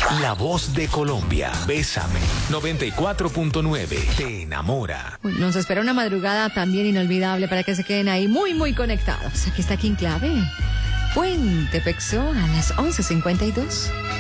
La voz de Colombia. Bésame. 94.9. Te enamora. Nos espera una madrugada también inolvidable para que se queden ahí muy conectados. Aquí está King Clave. Puente Pexo a las 11:52.